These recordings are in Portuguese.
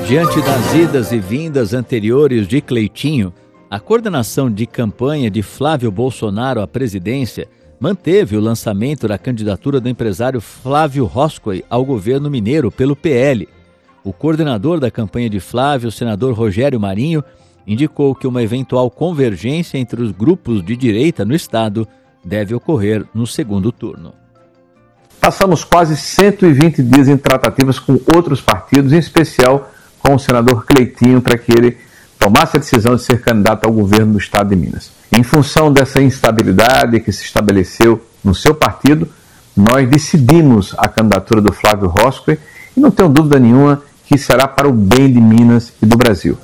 Diante das idas e vindas anteriores de Cleitinho, a coordenação de campanha de Flávio Bolsonaro à presidência manteve o lançamento da candidatura do empresário Flávio Roscoe ao governo mineiro pelo PL. O coordenador da campanha de Flávio, o senador Rogério Marinho, indicou que uma eventual convergência entre os grupos de direita no estado deve ocorrer no segundo turno. Passamos quase 120 dias em tratativas com outros partidos, em especial com o senador Cleitinho, para que ele tomasse a decisão de ser candidato ao governo do estado de Minas. Em função dessa instabilidade que se estabeleceu no seu partido, nós decidimos a candidatura do Flávio Roscoe e não tenho dúvida nenhuma que será para o bem de Minas e do Brasil.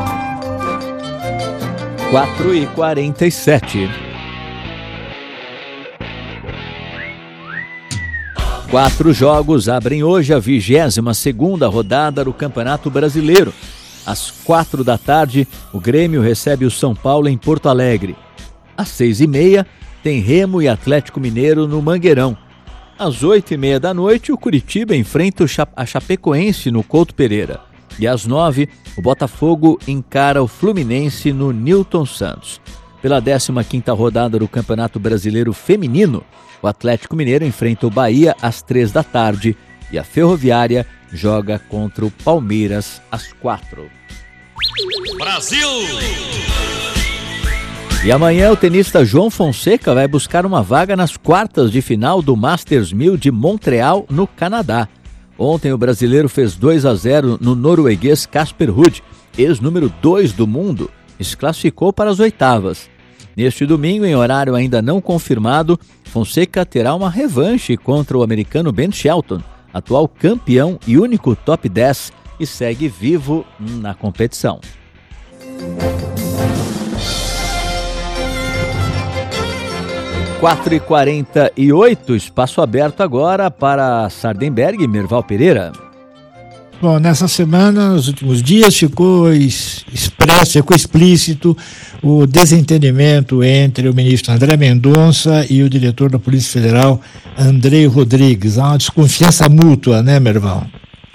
4h47. 4 jogos abrem hoje a 22ª rodada do Campeonato Brasileiro. Às 4 da tarde, o Grêmio recebe o São Paulo em Porto Alegre. Às 6h30, tem Remo e Atlético Mineiro no Mangueirão. Às 8h30 da noite, o Curitiba enfrenta a Chapecoense no Couto Pereira. E às 9h, o Botafogo encara o Fluminense no Newton Santos. Pela 15ª rodada do Campeonato Brasileiro Feminino, o Atlético Mineiro enfrenta o Bahia às 3 da tarde e a Ferroviária joga contra o Palmeiras às 4. Brasil! E amanhã o tenista João Fonseca vai buscar uma vaga nas quartas de final do Masters 1000 de Montreal, no Canadá. Ontem o brasileiro fez 2-0 no norueguês Casper Ruud, ex-número 2 do mundo, e se classificou para as oitavas. Neste domingo, em horário ainda não confirmado, Fonseca terá uma revanche contra o americano Ben Shelton, atual campeão e único top 10, e segue vivo na competição. – 4h48, espaço aberto agora para Sardenberg e Merval Pereira. Bom, nessa semana, nos últimos dias, ficou explícito o desentendimento entre o ministro André Mendonça e o diretor da Polícia Federal, Andrei Rodrigues. Há uma desconfiança mútua, né, Merval?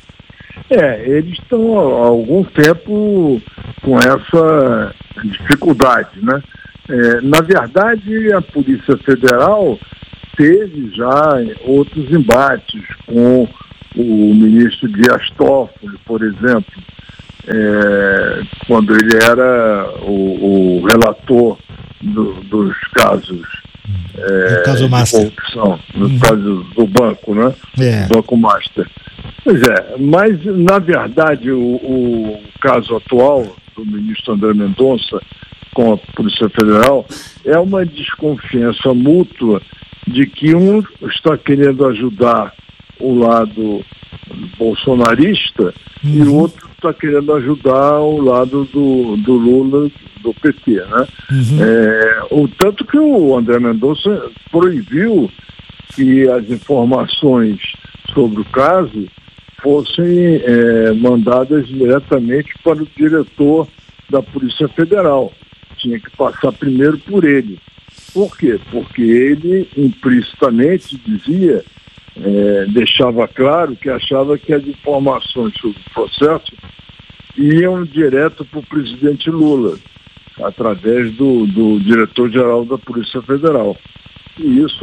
Eles estão há algum tempo com essa dificuldade, né? Na verdade, a Polícia Federal teve já outros embates com o ministro Dias Toffoli, por exemplo, quando ele era o relator dos casos no caso de corrupção, no caso do banco, né? Banco Master. Pois mas na verdade o caso atual do ministro André Mendonça com a Polícia Federal é uma desconfiança mútua de que um está querendo ajudar o lado bolsonarista e o outro está querendo ajudar o lado do Lula, do PT, né? O tanto que o André Mendonça proibiu que as informações sobre o caso fossem mandadas diretamente para o diretor da Polícia Federal. Tinha que passar primeiro por ele. Por quê? Porque ele implicitamente dizia, deixava claro que achava que as informações sobre o processo iam direto para o presidente Lula, através do diretor-geral da Polícia Federal. E isso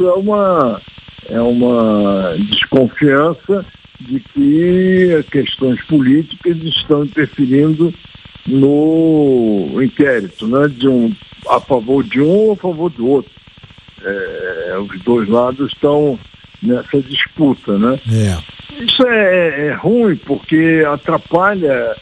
é uma desconfiança de que questões políticas estão interferindo no inquérito, né? A favor de um ou a favor do outro. Os dois lados estão nessa disputa, né? Isso é ruim porque atrapalha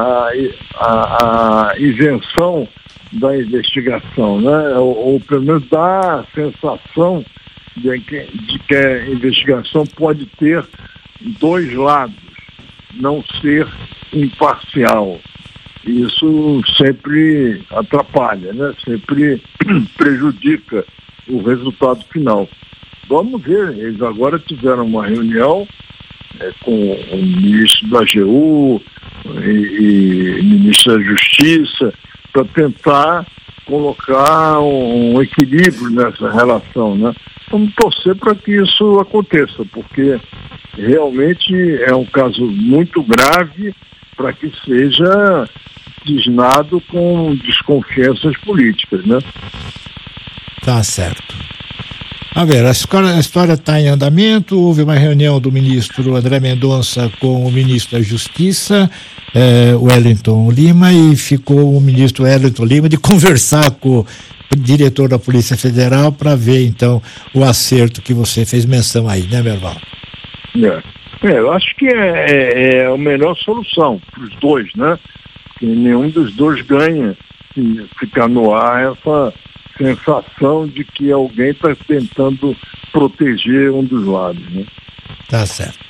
a isenção da investigação, né? Ou pelo menos dá a sensação de que a investigação pode ter dois lados, não ser imparcial. Isso sempre atrapalha, né? Sempre prejudica o resultado final. Vamos ver, eles agora tiveram uma reunião com o ministro da AGU e ministro da Justiça para tentar colocar um equilíbrio nessa relação, né? Vamos torcer para que isso aconteça, porque realmente é um caso muito grave para que seja desnado com desconfianças políticas, né? Tá certo. A ver, a história está em andamento. Houve uma reunião do ministro André Mendonça com o ministro da Justiça, Wellington Lima, e ficou o ministro Wellington Lima de conversar com o diretor da Polícia Federal para ver, então, o acerto que você fez menção aí, né, Merval? Eu acho que é a melhor solução para os dois, né? Que nenhum dos dois ganha se ficar no ar essa sensação de que alguém está tentando proteger um dos lados, né? Tá certo.